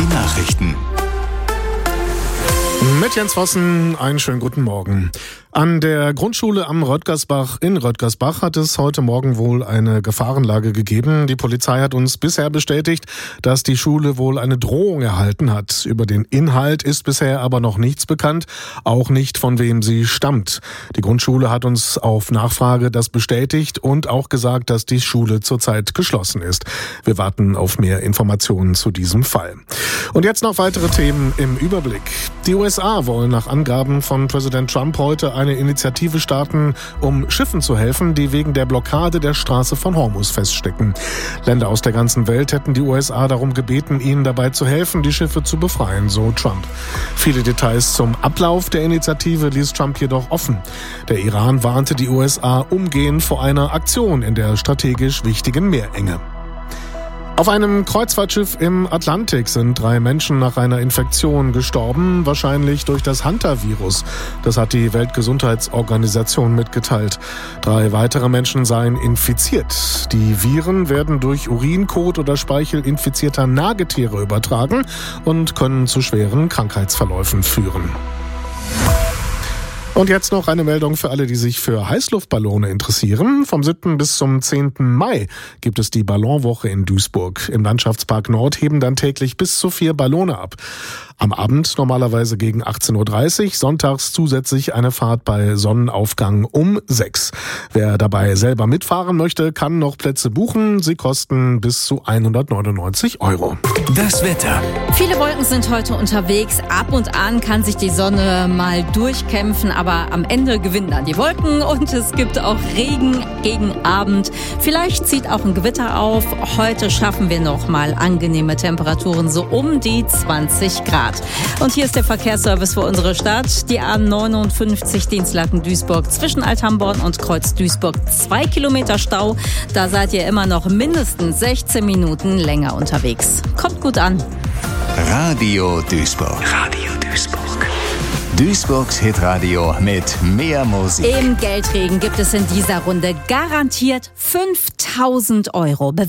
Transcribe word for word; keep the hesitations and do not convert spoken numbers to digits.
Die Nachrichten. Mit Jens Vossen, einen schönen guten Morgen. An der Grundschule am Röttgersbach in Röttgersbach hat es heute Morgen wohl eine Gefahrenlage gegeben. Die Polizei hat uns bisher bestätigt, dass die Schule wohl eine Drohung erhalten hat. Über den Inhalt ist bisher aber noch nichts bekannt, auch nicht von wem sie stammt. Die Grundschule hat uns auf Nachfrage das bestätigt und auch gesagt, dass die Schule zurzeit geschlossen ist. Wir warten auf mehr Informationen zu diesem Fall. Und jetzt noch weitere Themen im Überblick. Die U S A wollen nach Angaben von Präsident Trump heute eine Initiative starten, um Schiffen zu helfen, die wegen der Blockade der Straße von Hormuz feststecken. Länder aus der ganzen Welt hätten die U S A darum gebeten, ihnen dabei zu helfen, die Schiffe zu befreien, so Trump. Viele Details zum Ablauf der Initiative ließ Trump jedoch offen. Der Iran warnte die U S A umgehend vor einer Aktion in der strategisch wichtigen Meerenge. Auf einem Kreuzfahrtschiff im Atlantik sind drei Menschen nach einer Infektion gestorben, wahrscheinlich durch das Hantavirus. Das hat die Weltgesundheitsorganisation mitgeteilt. Drei weitere Menschen seien infiziert. Die Viren werden durch Urinkot oder Speichel infizierter Nagetiere übertragen und können zu schweren Krankheitsverläufen führen. Und jetzt noch eine Meldung für alle, die sich für Heißluftballone interessieren. Vom siebten bis zum zehnten Mai gibt es die Ballonwoche in Duisburg. Im Landschaftspark Nord heben dann täglich bis zu vier Ballone ab. Am Abend normalerweise gegen achtzehn Uhr dreißig, sonntags zusätzlich eine Fahrt bei Sonnenaufgang um sechs. Wer dabei selber mitfahren möchte, kann noch Plätze buchen. Sie kosten bis zu hundertneunundneunzig Euro. Das Wetter. Viele Wolken sind heute unterwegs. Ab und an kann sich die Sonne mal durchkämpfen, aber am Ende gewinnen dann die Wolken und es gibt auch Regen gegen Abend. Vielleicht zieht auch ein Gewitter auf. Heute schaffen wir noch mal angenehme Temperaturen, so um die zwanzig Grad. Und hier ist der Verkehrsservice für unsere Stadt. Die A neunundfünfzig Dinslaken-Duisburg zwischen Althamborn und Kreuz Duisburg. Zwei Kilometer Stau. Da seid ihr immer noch mindestens sechzehn Minuten länger unterwegs. Kommt gut an. Radio Duisburg. Radio Duisburg. Duisburgs Hitradio mit mehr Musik. Im Geldregen gibt es in dieser Runde garantiert fünftausend Euro.